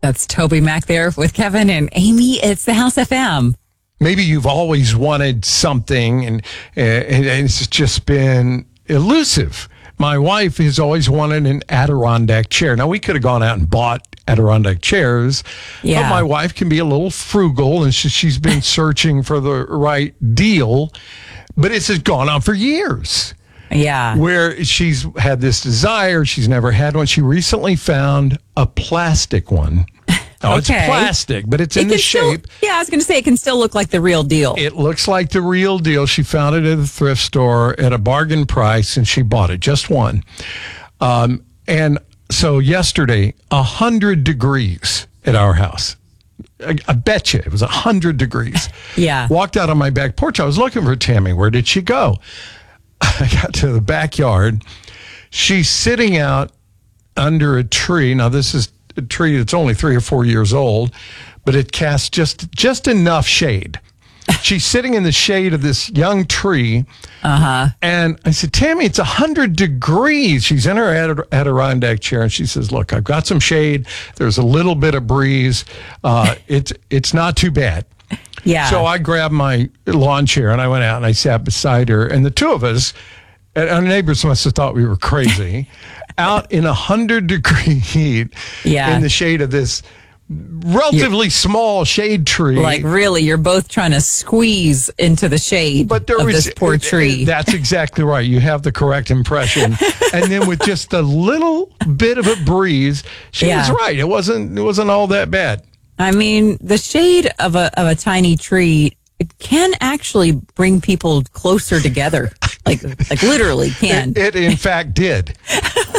That's Toby Mac there with Kevin and Amy. It's the House FM. Maybe you've always wanted something and it's just been elusive. My wife has always wanted an Adirondack chair. Now, we could have gone out and bought Adirondack chairs, but my wife can be a little frugal, and she's been searching for the right deal. But it's just gone on for years. Yeah. Where she's had this desire. She's never had one. She recently found a plastic one. Oh, It's plastic, but it's in the shape. I was going to say it can still look like the real deal. It looks like the real deal. She found it at a thrift store at a bargain price, and she bought it, just one. And so yesterday, 100 degrees at our house. I bet you it was 100 degrees. Yeah. Walked out on my back porch. I was looking for Tammy. Where did she go? I got to the backyard. She's sitting out under a tree. Now, this is a tree that's only 3 or 4 years old, but it casts just enough shade. She's sitting in the shade of this young tree. And I said, Tammy, it's 100 degrees. She's in her Adirondack chair, and she says, look, I've got some shade. There's a little bit of breeze. It's not too bad. Yeah. So I grabbed my lawn chair, and I went out, and I sat beside her. And the two of us, and our neighbors must have thought we were crazy, out in 100-degree heat in the shade of this relatively small shade tree. Like, really, you're both trying to squeeze into the shade of this poor tree. That's exactly right. You have the correct impression. And then with just a little bit of a breeze, she was right. It wasn't all that bad. I mean, the shade of a tiny tree, it can actually bring people closer together. Like literally can. It in fact did.